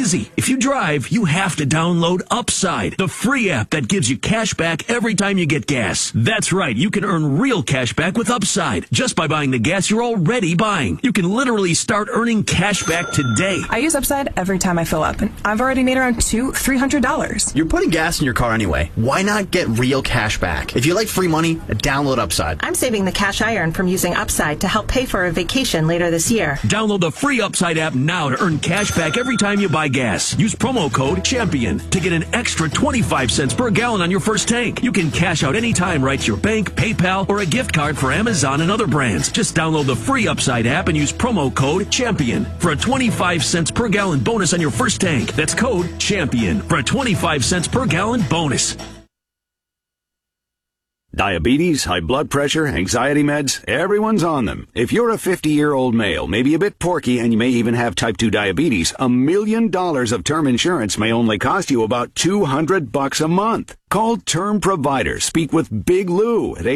easy. If you drive, you have to download Upside, the free app that gives you cash back every time you get gas. That's right, you can earn real cash back with Upside just by buying the gas you're already buying. You can literally start earning cash back today. I use Upside every time I fill up, and I've already made around $300. You're putting gas in your car anyway. Why not get real cash back? If you like free money, download Upside. I'm saving the cash I earn from using Upside to help pay for a vacation later this year. Download the free Upside app now to earn cash back every time you buy gas. Use promo code CHAMPION to get an extra 25 cents per gallon on your first tank. You can cash out anytime right to your bank, PayPal, or a gift card for Amazon and other brands. Just download the free Upside app and use promo code CHAMPION for a 25 cents per gallon bonus on your first tank. That's code CHAMPION for a 25 cents per gallon bonus. Diabetes, high blood pressure, anxiety meds, everyone's on them. If you're a 50-year-old male, maybe a bit porky, and you may even have type 2 diabetes, $1 million of term insurance may only cost you about $200 a month. Call Term Provider. Speak with Big Lou at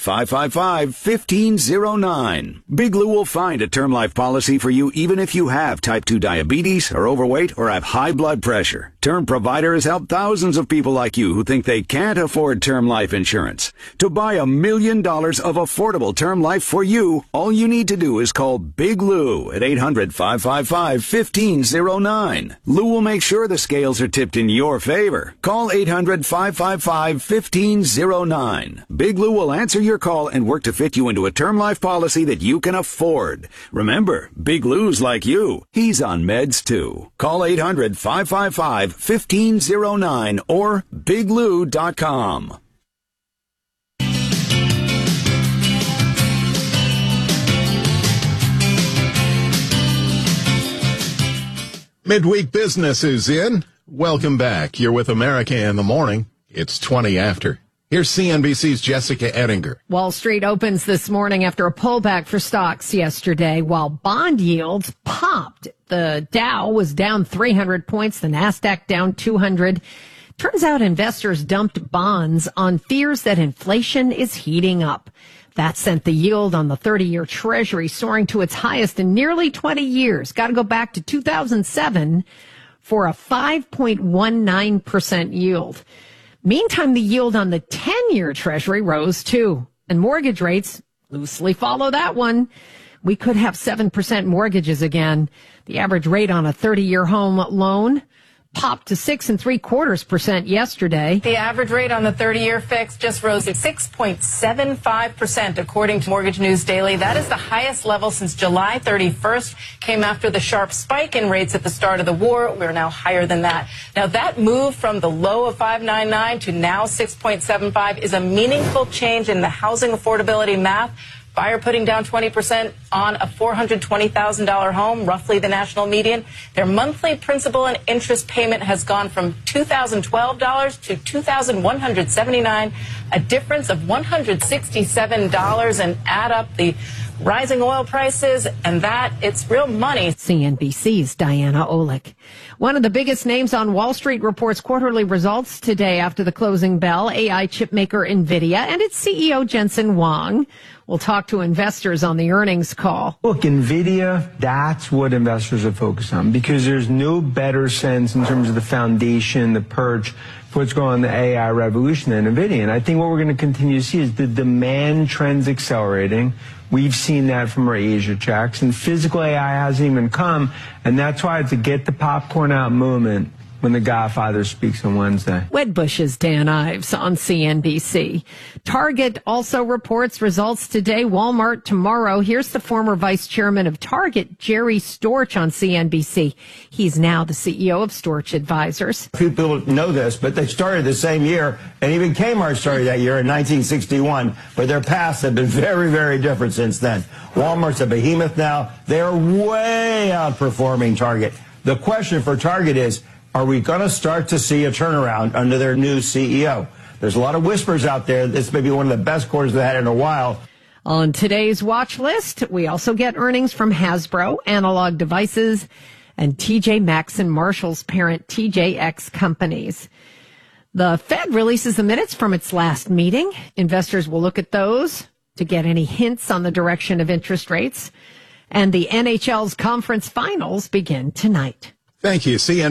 800-555-1509. Big Lou will find a term life policy for you even if you have type 2 diabetes, are overweight, or have high blood pressure. Term Provider has helped thousands of people like you who think they can't afford term life insurance. To buy $1 million of affordable term life for you, all you need to do is call Big Lou at 800-555-1509. Lou will make sure the scales are tipped in your favor. Call 800-555-1509. Big Lou will answer your call and work to fit you into a term life policy that you can afford. Remember, Big Lou's like you. He's on meds too. Call 800-555-1509 or biglou.com. Midweek Business is in. Welcome back. You're with America in the Morning. It's 20 after. Here's CNBC's Jessica Ettinger. Wall Street opens this morning after a pullback for stocks yesterday while bond yields popped. The Dow was down 300 points, the Nasdaq down 200. Turns out investors dumped bonds on fears that inflation is heating up. That sent the yield on the 30-year Treasury soaring to its highest in nearly 20 years. Got to go back to 2007 for a 5.19% yield. Meantime, the yield on the 10-year Treasury rose too, and mortgage rates loosely follow that one. We could have 7% mortgages again. The average rate on a 30-year home loan popped to 6.75% yesterday. The average rate on the 30-year fix just rose to 6.75%, according to Mortgage News Daily. That is the highest level since July 31st. Came after the sharp spike in rates at the start of the war. We're now higher than that. Now, that move from the low of 5.99 to now 6.75 is a meaningful change in the housing affordability math. Buyer putting down 20% on a $420,000 home, roughly the national median. Their monthly principal and interest payment has gone from $2,012 to $2,179, a difference of $167, and add up the rising oil prices, and that, it's real money. CNBC's Diana Olick. One of the biggest names on Wall Street reports quarterly results today after the closing bell. AI chip maker NVIDIA and its CEO Jensen Huang will talk to investors on the earnings call. Look, NVIDIA, that's what investors are focused on, because there's no better sense in terms of the foundation, the perch, for what's going on in the AI revolution than NVIDIA. And I think what we're going to continue to see is the demand trends accelerating. We've seen that from our Asia checks, and physical AI hasn't even come, and that's why it's a get the popcorn out moment when the Godfather speaks on Wednesday. Wedbush's Dan Ives on CNBC. Target also reports results today, Walmart tomorrow. Here's the former vice chairman of Target, Jerry Storch, on CNBC. He's now the CEO of Storch Advisors. People know this, but they started the same year, and even Kmart started that year in 1961, but their paths have been very, very different since then. Walmart's a behemoth now. They're way outperforming Target. The question for Target is, are we going to start to see a turnaround under their new CEO? There's a lot of whispers out there. This may be one of the best quarters they've had in a while. On today's watch list, we also get earnings from Hasbro, Analog Devices, and TJ Maxx and Marshall's parent TJX Companies. The Fed releases the minutes from its last meeting. Investors will look at those to get any hints on the direction of interest rates. And the NHL's conference finals begin tonight. Thank you.